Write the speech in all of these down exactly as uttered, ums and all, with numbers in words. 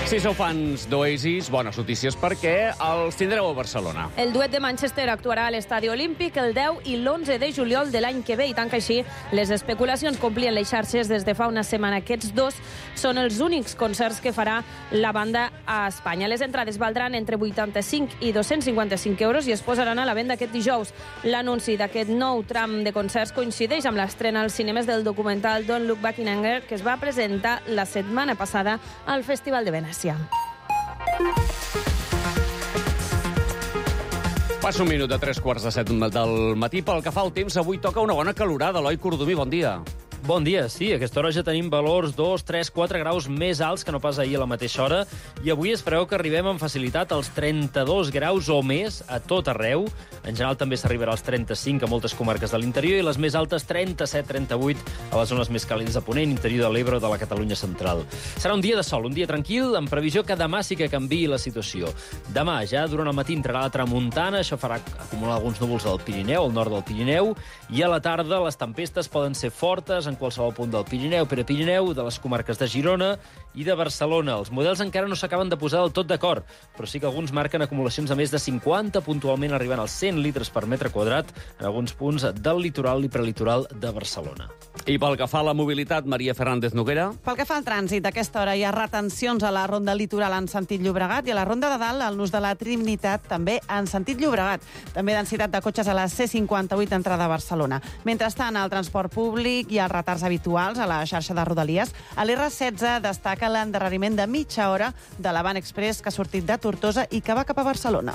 Si sou fans d'Oasis, bones notícies perquè els tindreu a Barcelona. El duet de Manchester actuarà a l'Estadi Olímpic el deu i l'onze de juliol de l'any que ve i tant que així les especulacions complien les xarxes des de fa una setmana. Aquests dos són els únics concerts que farà la banda a Espanya. Les entrades valdran entre vuitanta-cinc i dos-cents cinquanta-cinc euros i es posaran a la venda aquest dijous. L'anunci d'aquest nou tram de concerts coincideix amb l'estrena als cinemes del documental Don't Look Back in Anger que es va presentar la setmana passada al Festival de Venècia. Passa un minut de tres quarts de set del matí. Pel que fa al temps, avui toca una bona calorada. Eloi Cordomí, bon dia. Bon dia, sí, a aquesta hora ja tenim valors dos, tres, quatre graus més alts que no pas ahir a la mateixa hora i avui es preveu que arribem amb facilitat als trenta-dos graus o més a tot arreu. En general també s'arribarà als trenta-cinc a moltes comarques de l'interior i les més altes trenta-set trenta-vuit a les zones més càlides de Ponent, interior de l'Ebre o de la Catalunya central. Serà un dia de sol, un dia tranquil, amb previsió que demà sí que canviï la situació. Demà, ja durant el matí entrarà la tramuntana, això farà acumular alguns núvols del Pirineu, al nord del Pirineu, i a la tarda les tempestes poden ser fortes en qualsevol punt del Pirineu, Prepirineu, de les comarques de Girona i de Barcelona. Els models encara no s'acaben de posar del tot d'acord, però sí que alguns marquen acumulacions de més de cinquanta, puntualment arribant als cent litres per metre quadrat en alguns punts del litoral i prelitoral de Barcelona. I pel que fa a la mobilitat, Maria Fernández Noguera. Pel que fa al trànsit, a aquesta hora hi ha retencions a la ronda litoral en sentit Llobregat i a la ronda de dalt, al nus de la Trinitat, també en sentit Llobregat. També densitat de cotxes a la C cinquanta-vuit entrada a Barcelona. Mentrestant, al transport públic hi ha retards habituals a la xarxa de Rodalies. A l'R setze destaca l'endarreriment de mitja hora de l'Avant Express que ha sortit de Tortosa i que va cap a Barcelona.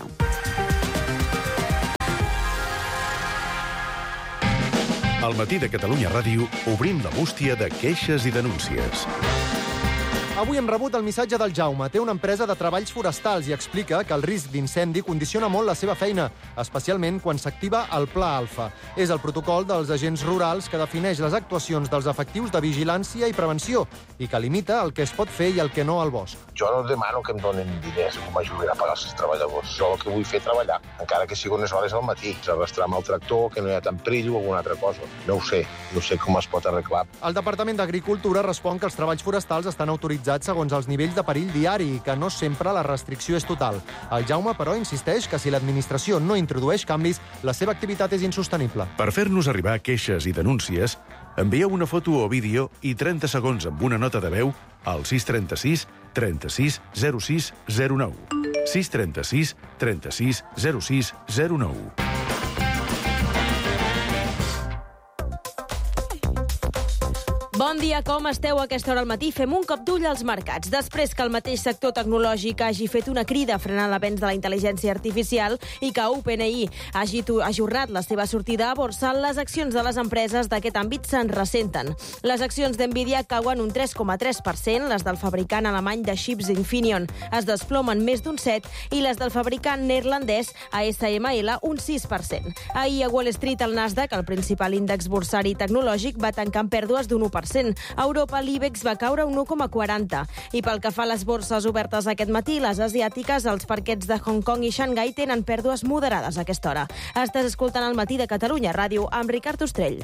Al matí de Catalunya Ràdio obrim la bústia de queixes i denúncies. Avui hem rebut el missatge del Jaume. Té una empresa de treballs forestals i explica que el risc d'incendi condiciona molt la seva feina, especialment quan s'activa el Pla Alfa. És el protocol dels agents rurals que defineix les actuacions dels efectius de vigilància i prevenció i que limita el que es pot fer i el que no al bosc. Jo no demano que em donin diners o m'ajudin a pagar els treballadors. Jo el que vull fer és treballar, encara que sigui unes hores al matí. Arrastrar amb el tractor, que no hi ha tant perill o alguna altra cosa. No ho sé, no sé com es pot arreglar. El Departament d'Agricultura respon que els treballs forestals estan autoritzats segons els nivells de perill diari i que no sempre la restricció és total. El Jaume, però, insisteix que si l'administració no introdueix canvis, la seva activitat és insostenible. Per fer-nos arribar queixes i denúncies, envieu una foto o vídeo i trenta segons amb una nota de veu al sis trenta-sis trenta-sis zero sis zero nou. sis trenta-sis trenta-sis zero sis zero nou. Bon dia, com esteu a aquesta hora al matí? Fem un cop d'ull als mercats. Després que el mateix sector tecnològic hagi fet una crida frenant l'avenç de la intel·ligència artificial i que OpenAI hagi ajornat la seva sortida a borsa, les accions de les empreses d'aquest àmbit se'n ressenten. Les accions d'Nvidia cauen un tres coma tres per cent, les del fabricant alemany de xips Infineon es desplomen més d'un set i les del fabricant neerlandès A S M L un sis per cent. Ahir a Wall Street el Nasdaq, el principal índex borsari tecnològic, va tancar amb pèrdues d'un u per cent. A Europa l'IBEX va caure un u coma quaranta. I pel que fa a les borses obertes aquest matí, les asiàtiques, els parquets de Hong Kong i Xangai tenen pèrdues moderades a aquesta hora. Estàs escoltant el matí de Catalunya Ràdio amb Ricard Ostrell.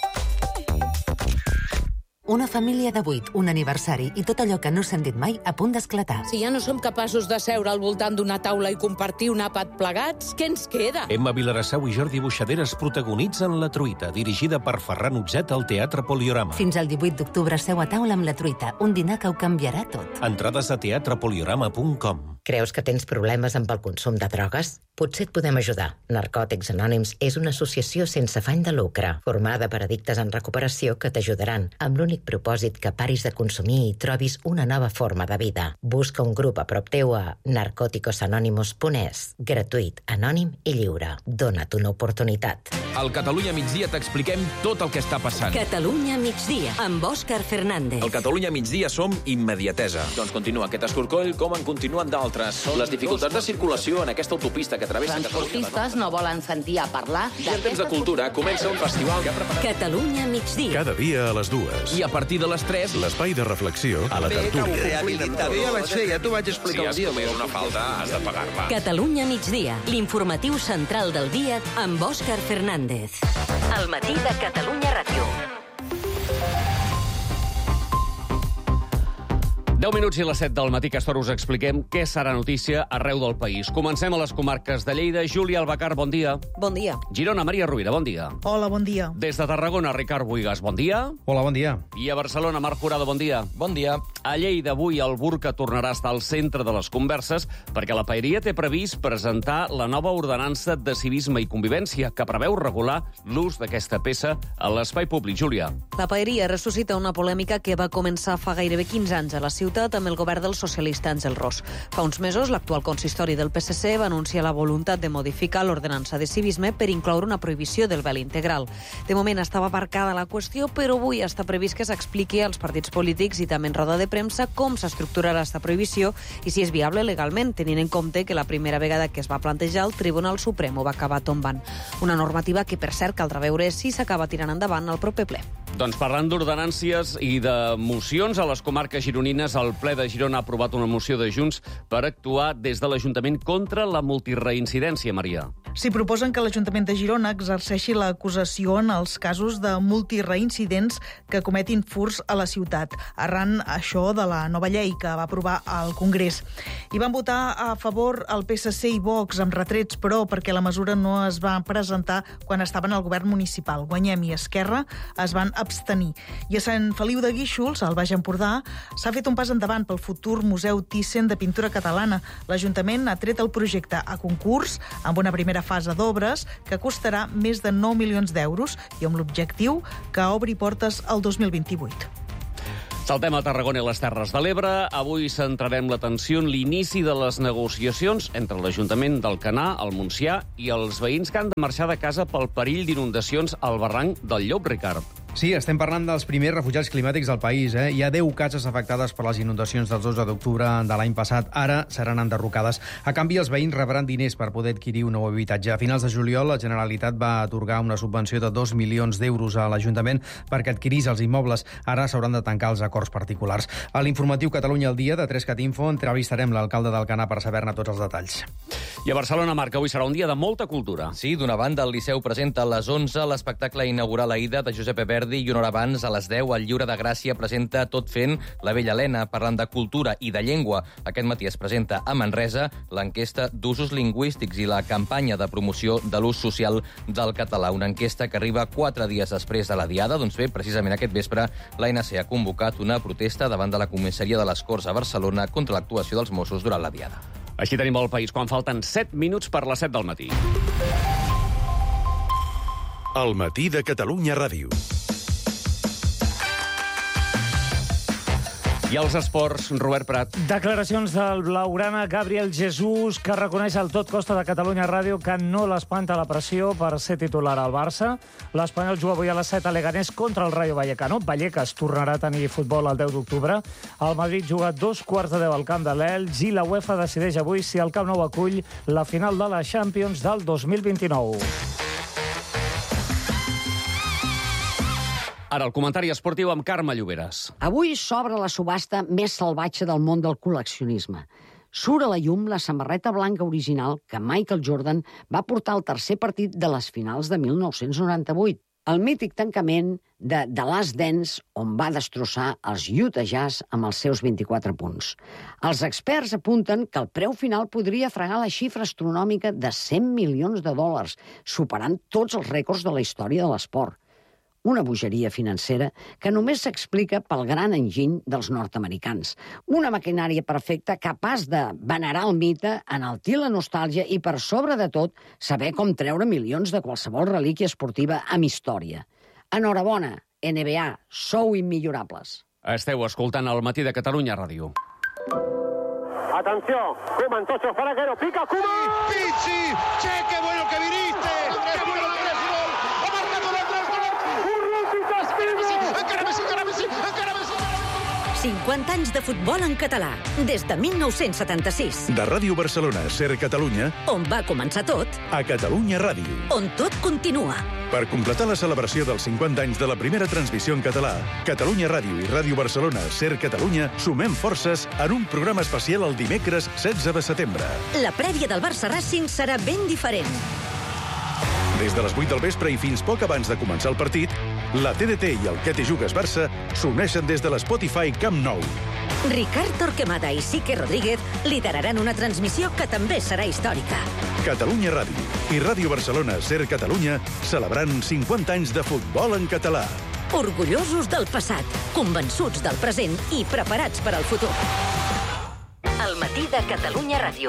Una família de vuit, un aniversari i tot allò que no s'han dit mai a punt d'esclatar. Si ja no som capaços de seure al voltant d'una taula i compartir un àpat plegats, què ens queda? Emma Vilarassau i Jordi Buixaderes protagonitzen La Truita, dirigida per Ferran Utzet al Teatre Poliorama. Fins al divuit d'octubre seu a taula amb La Truita, un dinar que ho canviarà tot. Entrades a teatre poliorama punt com. Creus que tens problemes amb el consum de drogues? Potser et podem ajudar. Narcòtics Anònims és una associació sense afany de lucre, formada per addictes en recuperació que t'ajudaran, amb l'únic propòsit que paris de consumir i trobis una nova forma de vida. Busca un grup a prop teu a narcóticos anónimos punt es. Gratuït, anònim i lliure. Dona't una oportunitat. Al Catalunya migdia t'expliquem tot el que està passant. Catalunya migdia, amb Òscar Fernández. Al Catalunya migdia som immediatesa. Doncs continua aquest escorcoll com en continuen d'altres. Les dificultats de circulació en aquesta autopista que travessa Catalunya. Transportistes no volen sentir a parlar. I en temps de cultura comença un festival que ha preparat... Catalunya migdia. Cada dia a les dues. I a partir de les tres... L'espai de reflexió a la tertúlia. Ja vaig fer, ja t'ho vaig explicar el dia. Si has comès una falta, has de pagar-la. Catalunya migdia, l'informatiu central del dia amb Òscar Fernández. Al matí de Catalunya Ràdio. deu minuts i les set del matí, aquesta hora us expliquem què serà notícia arreu del país. Comencem a les comarques de Lleida. Júlia Albacar, bon dia. Bon dia. Girona, Maria Rovira, bon dia. Hola, bon dia. Des de Tarragona, Ricard Buigas, bon dia. Hola, bon dia. I a Barcelona, Marc Jurado, bon dia. Bon dia. A Lleida, avui, el burca tornarà a estar al centre de les converses perquè la Paeria té previst presentar la nova ordenança de civisme i convivència que preveu regular l'ús d'aquesta peça a l'espai públic. Júlia. La Paeria ressuscita una polèmica que va començar fa gairebé quinze anys a la ciutat amb el govern del socialista Àngel Ros. Fa uns mesos, l'actual consistori del P S C va anunciar la voluntat de modificar l'ordenança de civisme per incloure una prohibició del vel integral. De moment estava aparcada la qüestió, però avui està previst que s'expliqui als partits polítics i també en roda de premsa com s'estructurarà aquesta prohibició i si és viable legalment, tenint en compte que la primera vegada que es va plantejar el Tribunal Suprem ho va acabar tombant. Una normativa que, per cert, caldrà veure si s'acaba tirant endavant al proper ple. Doncs parlant d'ordenàncies i de mocions a les comarques gironines, el ple de Girona ha aprovat una moció de Junts per actuar des de l'Ajuntament contra la multireincidència, Maria. S'hi proposen que l'Ajuntament de Girona exerceixi l'acusació en els casos de multireincidents que cometin furts a la ciutat, arran això de la nova llei que va aprovar al Congrés. Hi van votar a favor el P S C i Vox amb retrets, però perquè la mesura no es va presentar quan estaven al govern municipal. Guanyem i Esquerra es van abstenir. I a Sant Feliu de Guíxols, al Baix Empordà, s'ha fet un pas endavant pel futur Museu Thyssen de Pintura Catalana. L'Ajuntament ha tret el projecte a concurs amb una primera fase d'obres que costarà més de nou milions d'euros i amb l'objectiu que obri portes el dos mil vint-i-vuit. Saltem a Tarragona i les Terres de l'Ebre. Avui centrarem l'atenció en l'inici de les negociacions entre l'Ajuntament d'Alcanar, el Montsià i els veïns que han de marxar de casa pel perill d'inundacions al barranc del Llop, Ricard. Sí, estem parlant dels primers refugiats climàtics del país. Eh? Hi ha deu cases afectades per les inundacions del dotze d'octubre de l'any passat. Ara seran enderrocades. A canvi, els veïns rebran diners per poder adquirir un nou habitatge. A finals de juliol, la Generalitat va atorgar una subvenció de dos milions d'euros a l'Ajuntament perquè adquirís els immobles. Ara s'hauran de tancar els acords particulars. A l'informatiu Catalunya al dia de Trescat Info entrevistarem l'alcalde d'Alcanar per saber-ne tots els detalls. I a Barcelona, Marc, avui serà un dia de molta cultura. Sí, d'una banda, el Liceu presenta a les onze l'espectacle inaugural Aida de Josep Verdi i una hora abans, a les deu, el Lliure de Gràcia presenta Tot fent la Vella Helena, parlant de cultura i de llengua. Aquest matí es presenta a Manresa l'enquesta d'usos lingüístics i la campanya de promoció de l'ús social del català. Una enquesta que arriba quatre dies després de la Diada. Doncs bé, precisament aquest vespre, l'A N C ha convocat una protesta davant de la comissaria de les Corts a Barcelona contra l'actuació dels Mossos durant la Diada. Així tenim el país quan falten set minuts per les set del matí. El matí de Catalunya Ràdio. I els esports, Robert Prat. Declaracions del blaugrana Gabriel Jesús, que reconeix al Tot Costa de Catalunya Ràdio que no l'espanta la pressió per ser titular al Barça. L'Espanyol juga avui a les set a Leganés contra el Rayo Vallecano. Vallecas tornarà a tenir futbol el deu d'octubre. El Madrid juga dos quarts de deu al camp de l'Elx i la UEFA decideix avui si el Camp Nou acull la final de la Champions del dos mil vint-i-nou. Ara el comentari esportiu amb Carme Lloberes. Avui s'obre la subhasta més salvatge del món del col·leccionisme. Surt a la llum la samarreta blanca original que Michael Jordan va portar al tercer partit de les finals de mil nou-cents noranta-vuit. El mític tancament de The Last Dance, on va destrossar els Utah Jazz amb els seus vint-i-quatre punts. Els experts apunten que el preu final podria fregar la xifra astronòmica de cent milions de dòlars, superant tots els rècords de la història de l'esport. Una bogeria financera que només s'explica pel gran enginy dels nord-americans. Una maquinària perfecta capaç de venerar el mite, enaltir la nostàlgia i, per sobre de tot, saber com treure milions de qualsevol relíquia esportiva amb història. Enhorabona, N B A, sou immillorables. Esteu escoltant el matí de Catalunya Ràdio. Atenció, Koeman, Tocho, Faraguero, pica, Koeman! Pizzi, che, qué bueno que viniste! ¡Qué bueno que eres gol! ¡Ha marcado el gol! ¡Encara Messi, encara Messi, encara Messi! cinquanta anys de futbol en català, des de mil nou-cents setanta-sis. De Ràdio Barcelona, Ser Catalunya, On va començar tot, a Catalunya Ràdio. on tot continua. Per completar la celebració dels cinquanta anys de la primera transmissió en català, Catalunya Ràdio i Ràdio Barcelona, Ser Catalunya, sumem forces en un programa especial el dimecres setze de setembre. La prèvia del Barça Racing serà ben diferent. Des de les vuit del vespre i fins poc abans de començar el partit, la T D T i el Que te jugues Barça s'uneixen des de l'Spotify Camp Nou. Ricard Torquemada i Sique Rodríguez lideraran una transmissió que també serà històrica. Catalunya Ràdio i Ràdio Barcelona Ser Catalunya celebrant cinquanta anys de futbol en català. Orgullosos del passat, convençuts del present i preparats per al futur. El matí de Catalunya Ràdio.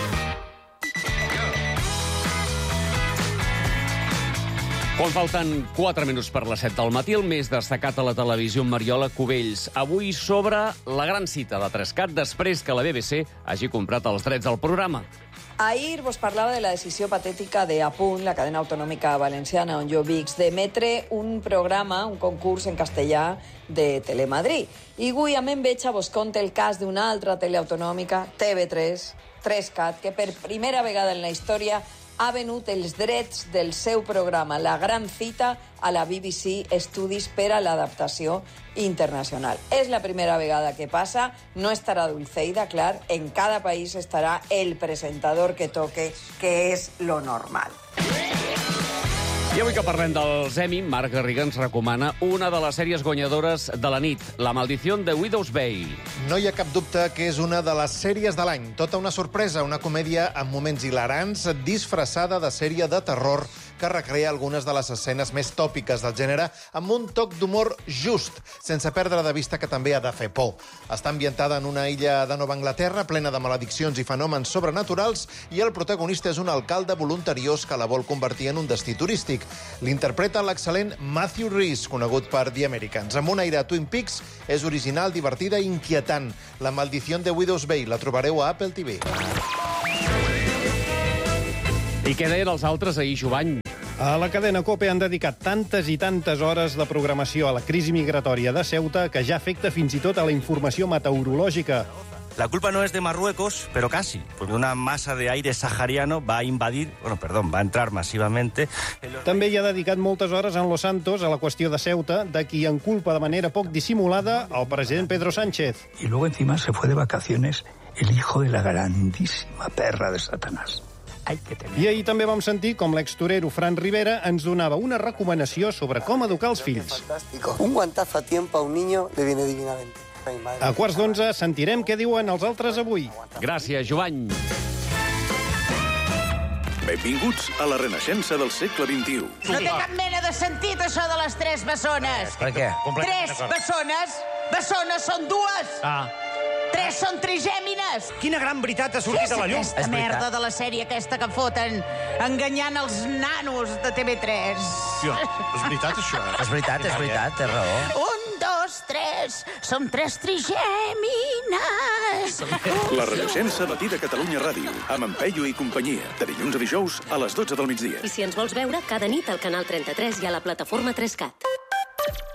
Quan falten quatre minuts per les set del matí, el més destacat a la televisió amb Mariola Cubells. Avui sobre la gran cita de Trescat després que la B B C hagi comprat els drets del programa. Ahir vos parlava de la decisió patètica de Apunt, la cadena autonòmica valenciana on jo vic, d'emetre un programa, un concurs en castellà de Telemadrid. I avui a me'n veig a vos conte el cas d'una altra teleautonòmica, T V tres, Trescat, que per primera vegada en la història ha venut els drets del seu programa La Gran Cita a la B B C Studios per a l'adaptació internacional. És la primera vegada que passa, no estarà Dulceida, clar, en cada país estarà el presentador que toque, que és lo normal. I avui que parlem dels Emmy, Marc Garriga ens recomana una de les sèries guanyadores de la nit, La maldición de Widows Bay. No hi ha cap dubte que és una de les sèries de l'any. Tota una sorpresa, una comèdia amb moments hilarants, disfressada de sèrie de terror, que recrea algunes de les escenes més tòpiques del gènere amb un toc d'humor just, sense perdre de vista que també ha de fer por. Està ambientada en una illa de Nova Anglaterra plena de malediccions i fenòmens sobrenaturals i el protagonista és un alcalde voluntariós que la vol convertir en un destí turístic. L'interpreta l'excel·lent Matthew Rhys, conegut per The Americans. Amb un aire a Twin Peaks, és original, divertida i inquietant. La maldición de Widows Bay la trobareu a Apple T V. I què deien els altres ahir, Jovany? A la cadena COPE han dedicat tantes i tantes hores de programació a la crisi migratòria de Ceuta que ja afecta fins i tot a la informació meteorològica. La culpa no es de Marruecos, pero casi, porque una masa de aire sahariano va a invadir, bueno, perdón, va a entrar masivamente. També hi ha dedicat moltes hores en Los Santos a la qüestió de Ceuta, de qui en culpa de manera poc dissimulada el president Pedro Sánchez. Y luego encima se fue de vacaciones el hijo de la grandísima perra de Satanás. I ahir també vam sentir com l'extorero Fran Rivera ens donava una recomanació sobre com educar els fills. Un guantazo a tiempo a un niño le viene divinamente. A quarts d'onze sentirem què diuen els altres avui. Gràcies, Jovany. Benvinguts a la renaixença del segle vint-i-u. No té cap mena de sentit, això de les tres bessones. Per què? Tres bessones? Bessones són dues. Ah. Tres són trigèmines. Quina gran veritat ha sortit a la llum. És aquesta merda de la sèrie aquesta que foten enganyant els nanos de T V tres. Hòstia, és veritat, això? És veritat, és veritat, té raó. Un, dos, tres. Som tres trigèmines. La renaixença matí de Catalunya Ràdio, amb en Peyu i companyia, de dilluns a dijous a les dotze del migdia. I si ens vols veure, cada nit al canal trenta-tres i a la plataforma Trescat.